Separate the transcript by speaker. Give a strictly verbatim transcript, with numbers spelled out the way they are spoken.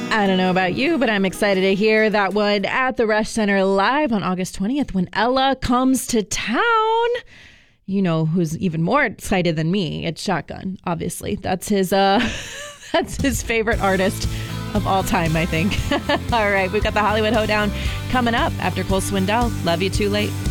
Speaker 1: I don't know about you, but I'm excited to hear that one at the Resch Center live on August twentieth when Ella comes to town. You know who's even more excited than me? It's Shotgun, obviously. That's his uh that's his favorite artist of all time, I think. All right, we've got the Hollywood Hoedown coming up after Cole Swindell. Love you too late.